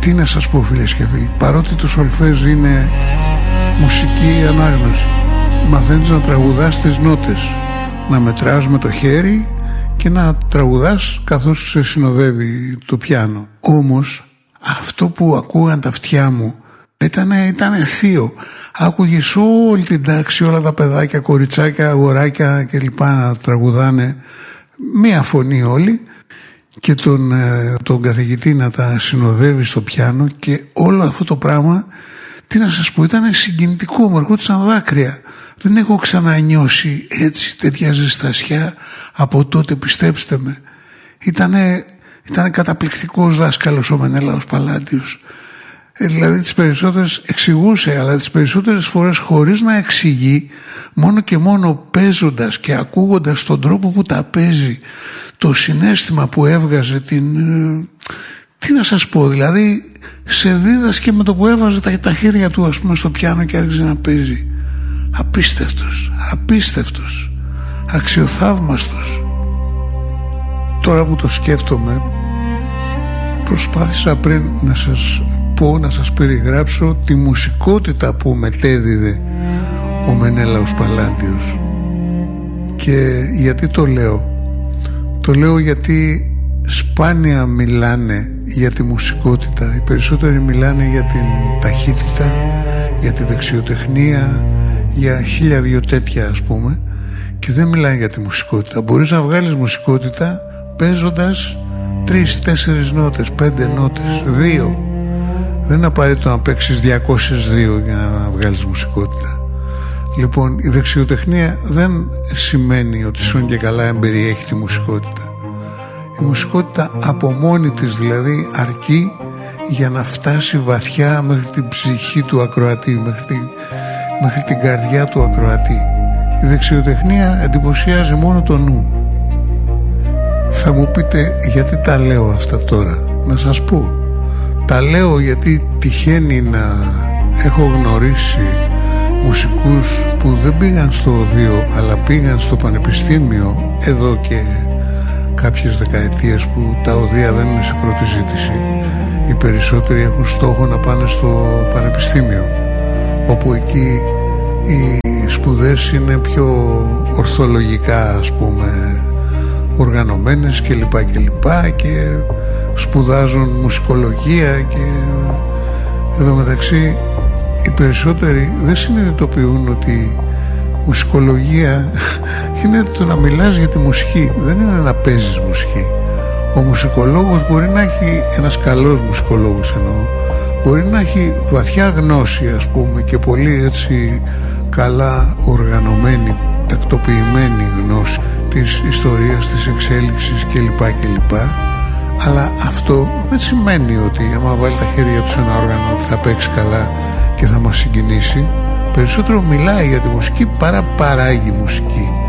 Τι να σας πω φίλες και φίλοι, παρότι το σολφέζ είναι μουσική ανάγνωση, μαθαίνεις να τραγουδάς τις νότες, να μετράς με το χέρι και να τραγουδάς καθώς σε συνοδεύει το πιάνο. Όμως αυτό που ακούγαν τα αυτιά μου ήταν θείο. Άκουγες όλη την τάξη, όλα τα παιδάκια, κοριτσάκια, αγοράκια κλπ να τραγουδάνε μία φωνή όλοι, και τον καθηγητή να τα συνοδεύει στο πιάνο, και όλο αυτό το πράγμα, τι να σας πω, ήταν συγκινητικό, μου ερχόντουσαν δάκρυα. Δεν έχω ξανανιώσει έτσι τέτοια ζεστασιά από τότε, πιστέψτε με. Ήτανε καταπληκτικός δάσκαλος ο Μενέλαος Παλάντιος. Δηλαδή τις περισσότερες εξηγούσε, αλλά τις περισσότερες φορές χωρίς να εξηγεί, μόνο και μόνο παίζοντας και ακούγοντας τον τρόπο που τα παίζει, το συναίσθημα που έβγαζε, τι να σας πω, δηλαδή σε δίδασκε με το που έβαζε τα χέρια του ας πούμε στο πιάνο και άρχιζε να παίζει. Απίστευτος, αξιοθαύμαστος. Τώρα που το σκέφτομαι, προσπάθησα πριν να σας περιγράψω τη μουσικότητα που μετέδιδε ο Μενέλαος Παλάντιος. Και γιατί το λέω? Το λέω γιατί σπάνια μιλάνε για τη μουσικότητα. Οι περισσότεροι μιλάνε για την ταχύτητα, για τη δεξιοτεχνία, για 1002 τέτοια ας πούμε, και δεν μιλάνε για τη μουσικότητα. Μπορείς να βγάλεις μουσικότητα παίζοντας 3-4 νότες, 5 νότες, 2. Δεν είναι απαραίτητο να παίξεις 202 για να βγάλεις μουσικότητα. Λοιπόν, η δεξιοτεχνία δεν σημαίνει ότι σον και καλά εμπεριέχει τη μουσικότητα. Η μουσικότητα από μόνη της δηλαδή αρκεί για να φτάσει βαθιά μέχρι την ψυχή του ακροατή, μέχρι την καρδιά του ακροατή. Η δεξιοτεχνία εντυπωσιάζει μόνο το νου. Θα μου πείτε γιατί τα λέω αυτά τώρα? Να σας πω, τα λέω γιατί τυχαίνει να έχω γνωρίσει μουσικούς που δεν πήγαν στο οδείο αλλά πήγαν στο πανεπιστήμιο εδώ και κάποιες δεκαετίες, που τα οδεία δεν είναι σε πρώτη ζήτηση. Οι περισσότεροι έχουν στόχο να πάνε στο πανεπιστήμιο, όπου εκεί οι σπουδές είναι πιο ορθολογικά ας πούμε οργανωμένες κλπ και σπουδάζουν μουσικολογία, και εδώ μεταξύ οι περισσότεροι δεν συνειδητοποιούν ότι μουσικολογία είναι το να μιλάς για τη μουσική, δεν είναι να παίζεις μουσική. Ο μουσικολόγος μπορεί να έχει, ένας καλός μουσικολόγος εννοώ, μπορεί να έχει βαθιά γνώση ας πούμε και πολύ έτσι καλά οργανωμένη, τακτοποιημένη γνώση της ιστορίας, της εξέλιξης κλπ. Αλλά αυτό δεν σημαίνει ότι άμα βάλει τα χέρια του σε ένα όργανο ότι θα παίξει καλά και θα μας συγκινήσει. Περισσότερο μιλάει για τη μουσική παρά παράγει μουσική.